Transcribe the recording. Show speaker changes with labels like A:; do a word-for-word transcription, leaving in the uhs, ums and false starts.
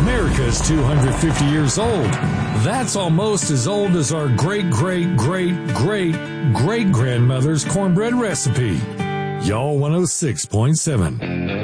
A: America's two hundred fifty years old. That's almost as old as our great, great, great, great, great grandmother's cornbread recipe. Y'all one oh six point seven.